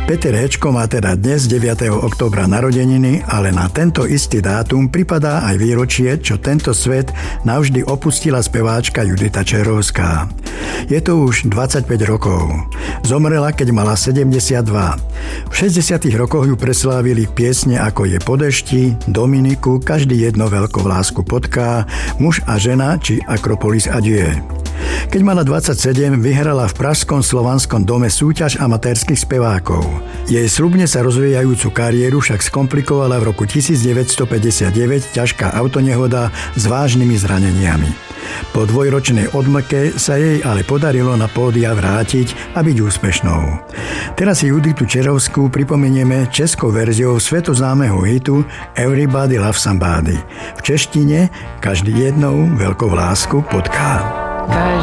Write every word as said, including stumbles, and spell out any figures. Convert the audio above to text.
Peter Hečko má teda dnes deviateho októbra narodeniny, ale na tento istý dátum pripadá aj výročie, čo tento svet navždy opustila speváčka Judita Čerovská. Je to už dvadsaťpäť rokov. Zomrela, keď mala sedemdesiatdva. V šesťdesiatych rokoch ju preslávili piesne ako Je po dešti, Dominiku, Každý jedno veľkú lásku potká, Muž a žena či Akropolis Adieu. Keď mala dvadsaťsedem, vyhrala v pražskom Slovanskom dome súťaž amatérskych spevákov. Jej sľubne sa rozvíjajúcu kariéru však skomplikovala v roku devätnásťstopäťdesiatdeväť ťažká autonehoda s vážnymi zraneniami. Po dvojročnej odmlke sa jej ale podarilo na pódia vrátiť a byť úspešnou. Teraz si Juditu Čerovskú pripomenieme českou verziou svetoznámeho hitu Everybody Loves Somebody. V češtine Každý jednou veľkou lásku potká. Každý